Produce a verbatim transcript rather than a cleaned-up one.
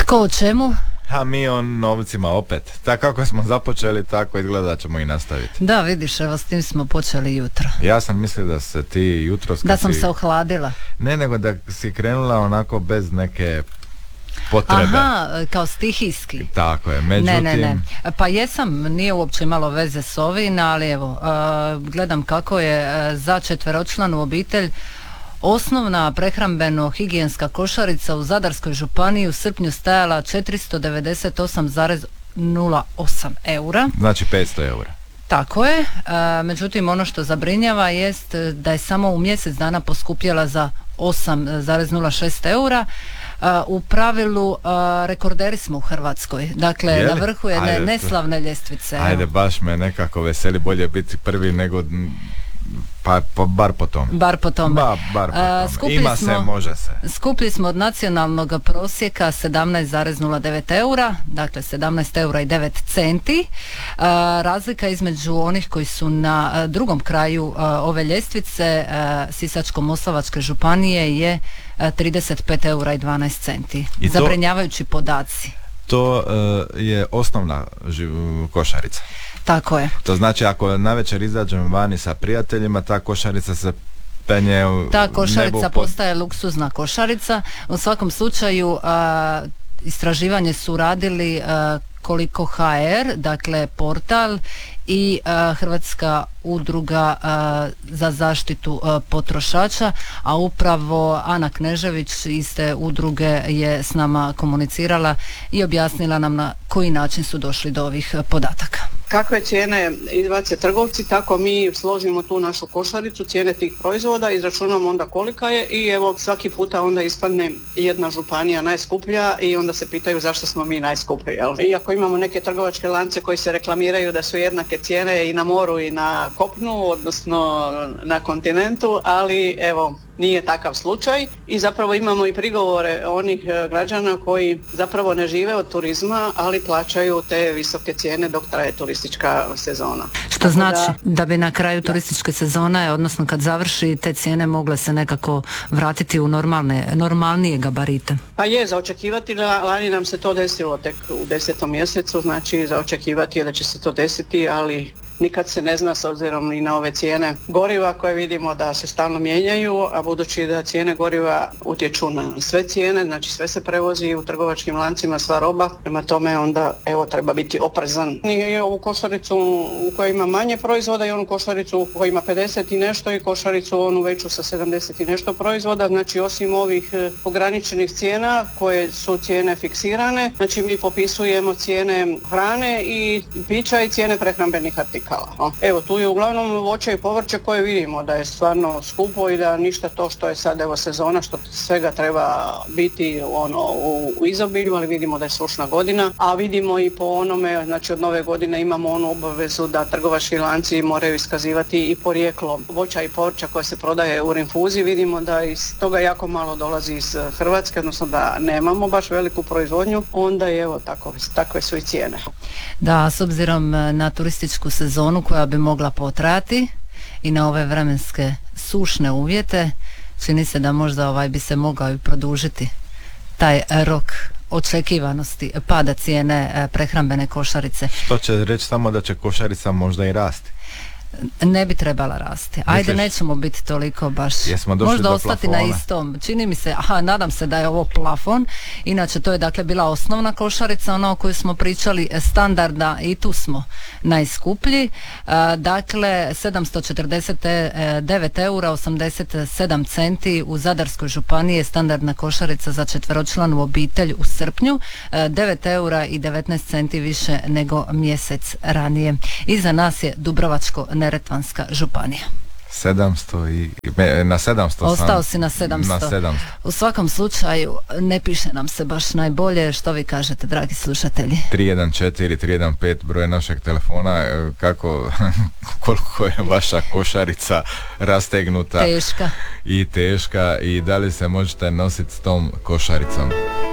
Tko o čemu? A mi o novcima opet. Tako kako smo započeli, tako izgleda da ćemo i nastaviti. Da, vidiš, evo s tim smo počeli jutro. Ja sam mislio da se ti jutro... Da sam si... se ohladila. Ne, nego da si krenula onako bez neke potrebe. Aha, kao stihijski. Tako je, međutim... Ne, ne, ne. Pa jesam, nije uopće imalo veze s ovim, ali evo, uh, gledam kako je uh, za četveročlanu obitelj osnovna prehrambeno-higijenska košarica u Zadarskoj županiji u srpnju stajala četiristo devedeset osam zarez nula osam eura. Znači petsto eura. Tako je, e, međutim ono što zabrinjava jest da je samo u mjesec dana poskupjela za osam zarez nula šest eura. Uh, u pravilu uh, rekorderi smo u Hrvatskoj, dakle Jeli? Na vrhu je ne, neslavne ljestvice. Ajde, baš me nekako veseli, bolje biti prvi nego... Pa, pa bar po tome. Bar po tome. Ba, bar po tome. Ima smo, se, može se. Skupili smo od nacionalnog prosjeka sedamnaest zarez nula devet eura, dakle sedamnaest eura i devet centi. Uh, razlika između onih koji su na uh, drugom kraju uh, ove ljestvice uh, Sisačko-moslavačke županije je uh, trideset pet eura i dvanaest centi. I to, zabrinjavajući podaci. To uh, je osnovna živ- košarica. Tako je. To znači ako navečer izađem vani sa prijateljima, ta košarica se penje u Ta košarica pod... postaje luksuzna košarica. U svakom slučaju a, istraživanje su radili a, koliko ha er, dakle portal i a, Hrvatska udruga a, za zaštitu a, potrošača, a upravo Ana Knežević iz te udruge je s nama komunicirala i objasnila nam na koji način su došli do ovih podataka. Kakve cijene izbace trgovci, tako mi složimo tu našu košaricu, cijene tih proizvoda, izračunamo onda kolika je i evo svaki puta onda ispadne jedna županija najskuplja i onda se pitaju zašto smo mi najskuplji. Jel? Iako imamo neke trgovačke lance koji se reklamiraju da su jednake cijene i na moru i na kopnu, odnosno na kontinentu, ali evo nije takav slučaj i zapravo imamo i prigovore onih građana koji zapravo ne žive od turizma, ali plaćaju te visoke cijene dok traje turistička sezona. Što tako znači da, da bi na kraju turističke sezone, odnosno kad završi, te cijene mogle se nekako vratiti u normalne, normalnije gabarite? Pa je, za očekivati da lani nam se to desilo tek u desetom mjesecu, znači za očekivati je da će se to desiti, ali nikad se ne zna s obzirom i na ove cijene goriva koje vidimo da se stalno mijenjaju, a budući da cijene goriva utječu na sve cijene, znači sve se prevozi u trgovačkim lancima, sva roba, prema tome onda evo treba biti oprezan. I ovu košaricu u kojoj ima manje proizvoda i onu košaricu u kojoj ima pedeset i nešto i košaricu onu veću sa sedamdeset i nešto proizvoda, znači osim ovih ograničenih cijena koje su cijene fiksirane, znači mi popisujemo cijene hrane i pića i cijene prehrambenih artikala. Evo tu je uglavnom voće i povrće koje vidimo da je stvarno skupo i da ništa to što je sad evo sezona što svega treba biti ono u, u izobilju, ali vidimo da je sušna godina, a vidimo i po onome, znači od nove godine imamo onu obavezu da trgovački lanci moraju iskazivati i porijeklo voća i povrća koje se prodaje u rinfuzi, vidimo da iz toga jako malo dolazi iz Hrvatske, odnosno da nemamo baš veliku proizvodnju, onda je evo tako, takve su i cijene. Da, s obzirom na turističku sezonu zonu koja bi mogla potrajati i na ove vremenske sušne uvjete, čini se da možda ovaj bi se mogao i produžiti taj rok očekivanosti pada cijene prehrambene košarice. Što će reći samo da će košarica možda i rasti? Ne bi trebala rasti. Ajde, misliš, nećemo biti toliko baš, možda ostati plafona na istom. Čini mi se, aha, nadam se da je ovo plafon. Inače, to je dakle bila osnovna košarica, ona o kojoj smo pričali, standardna, i tu smo najskuplji. A, dakle, sedamsto četrdeset devet eura osamdeset sedam centi u Zadarskoj županiji je standardna košarica za četveročlanu obitelj u srpnju, a, devet eura i devetnaest centi više nego mjesec ranije. Iza nas je Dubrovačko-neretvanska županija. sedamsto i na sedamsto Ostao sam, si na sedamsto. na sedamsto. U svakom slučaju ne piše nam se baš najbolje. Što vi kažete, dragi slušatelji? tri jedan četiri tri jedan pet broj našeg telefona. Kako, koliko je vaša košarica rastegnuta teška i teška i da li se možete nositi s tom košaricom?